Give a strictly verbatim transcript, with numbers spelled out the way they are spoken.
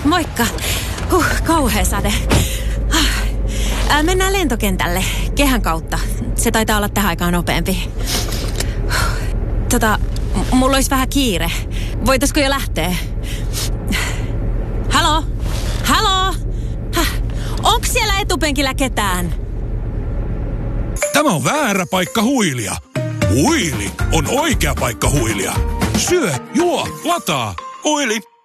Moikka. Huh, kauhea sade. Ää, mennään lentokentälle kehän kautta. Se taitaa olla tähän aikaan nopeampi. Tota, m- mulla olisi vähän kiire. Voitaisko jo lähteä? Halo? Halo? Häh? Onks siellä etupenkillä ketään? Tämä on väärä paikka huilia. Huili on oikea paikka huilia. Syö, juo, lataa. Huili.